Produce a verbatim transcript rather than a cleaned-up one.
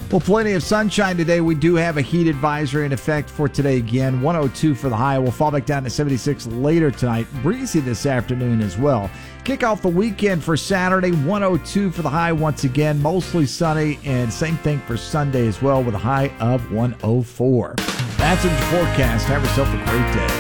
Well, plenty of sunshine today. We do have a heat advisory in effect for today again. one oh two for the high. We'll fall back down to seventy-six later tonight. Breezy this afternoon as well. Kick off the weekend for Saturday. one oh two for the high once again. Mostly sunny, and same thing for Sunday as well with a high of one oh four. That's in your forecast. Have yourself a great day.